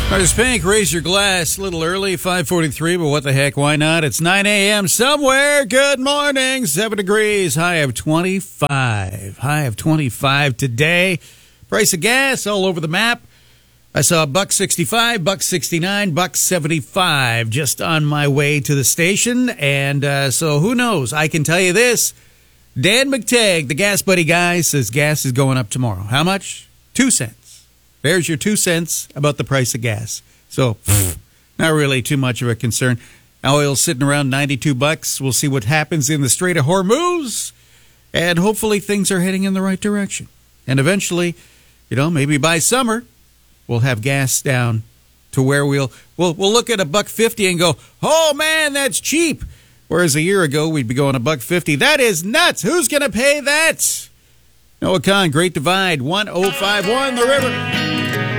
There's Pink, raise your glass. A little early, 5:43, but what the heck, why not? It's 9 a.m. somewhere. Good morning. 7 degrees, high of 25. High of 25 today. Price of gas all over the map. I saw $1.65, $1.69, $1.75 just on my way to the station. And so who knows? I can tell you this. Dan McTagg, the Gas Buddy guy, says gas is going up tomorrow. How much? 2 cents. There's your 2 cents about the price of gas. So, not really too much of a concern. Oil's sitting around $92. We'll see what happens in the Strait of Hormuz. And hopefully things are heading in the right direction. And eventually, maybe by summer, we'll have gas down to where we'll look at $1.50 and go, oh man, that's cheap. Whereas a year ago, we'd be going $1.50. That is nuts. Who's going to pay that? Noah Khan, Great Divide, 1051 The River.